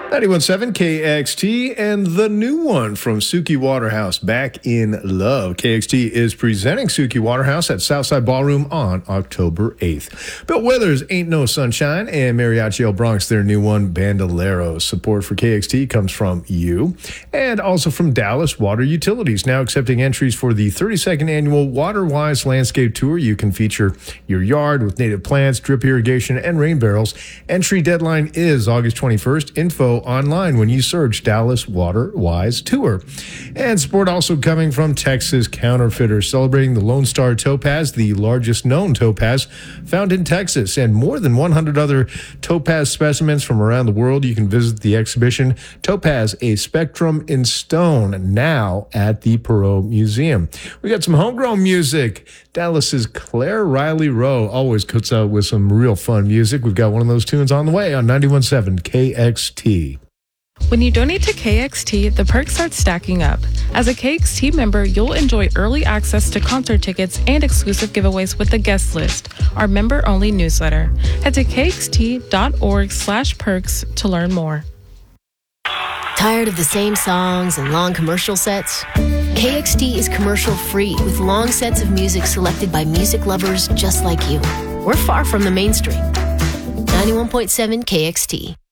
91.7 KXT and the new one from Suki Waterhouse, Back in Love. KXT is presenting Suki Waterhouse at Southside Ballroom on October 8th. Bill Withers, Ain't No Sunshine, and Mariachi El Bronx, their new one, Bandolero. Support for KXT comes from you and also from Dallas Water Utilities, now accepting entries for the 32nd annual WaterWise Landscape Tour. You can feature your yard with native plants, drip irrigation, and rain barrels. Entry deadline is August 21st. Info online when you search Dallas Water Wise Tour. And support also coming from Texas Counterfeiters, celebrating the Lone Star Topaz, the largest known topaz found in Texas, and more than 100 other topaz specimens from around the world. You can visit the exhibition Topaz, a Spectrum in Stone, now at the Perot Museum. We got some homegrown music. Dallas's Claire Riley Rowe always puts out with some real fun music. We've got one of those tunes on the way on 91.7 KXT. When you donate to KXT, the perks start stacking up. As a KXT member, you'll enjoy early access to concert tickets and exclusive giveaways with the guest list, our member-only newsletter. Head to kxt.org/perks to learn more. Tired of the same songs and long commercial sets? KXT is commercial-free with long sets of music selected by music lovers just like you. We're far from the mainstream. 91.7 KXT.